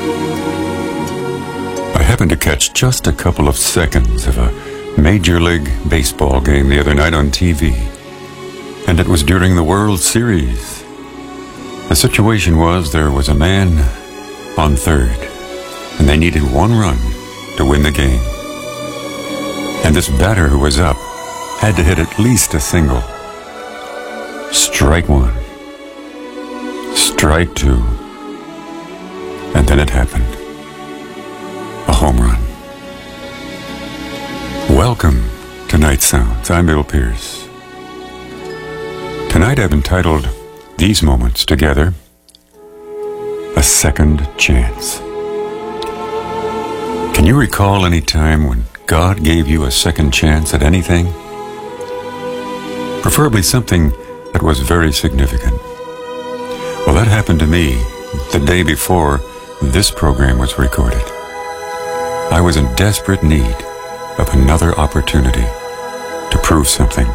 I happened to catch just a couple of seconds of a Major League Baseball game the other night on TV, and it was during the World Series. The situation was there was a man on third, and they needed one run to win the game. And this batter who was up had to hit at least a single. Strike one. Strike two. And then it happened. A home run. Welcome to Night Sounds. I'm Bill Pierce. Tonight I've entitled these moments together, A Second Chance. Can you recall any time when God gave you a second chance at anything? Preferably something that was very significant. Well, that happened to me the day before this program was recorded. I was in desperate need of another opportunity to prove something.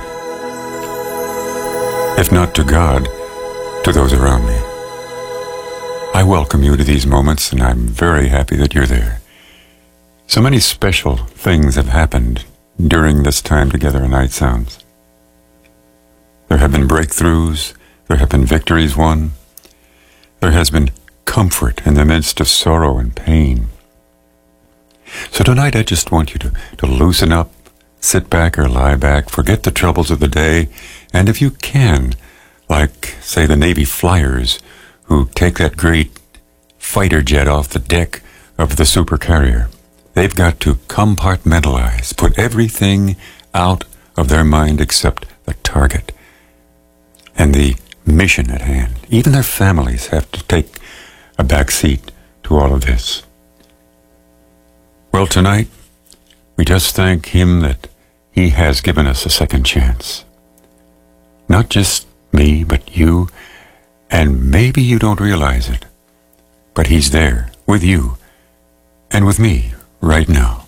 If not to God, to those around me. I welcome you to these moments, and I'm very happy that you're there. So many special things have happened during this time together in Night Sounds. There have been breakthroughs, there have been victories won, there has been comfort in the midst of sorrow and pain. So tonight I just want you to loosen up, sit back or lie back, forget the troubles of the day, and if you can, like, say, the Navy flyers who take that great fighter jet off the deck of the supercarrier, they've got to compartmentalize, put everything out of their mind except the target and the mission at hand. Even their families have to take a back seat to all of this. Well, tonight, we just thank Him that He has given us a second chance. Not just me, but you, and maybe you don't realize it, but He's there with you and with me right now.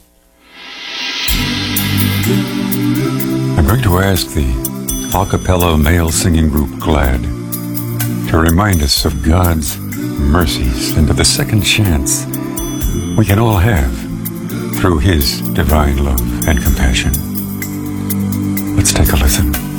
I'm going to ask the a cappella male singing group Glad to remind us of God's mercies and of the second chance we can all have through His divine love and compassion. Let's take a listen.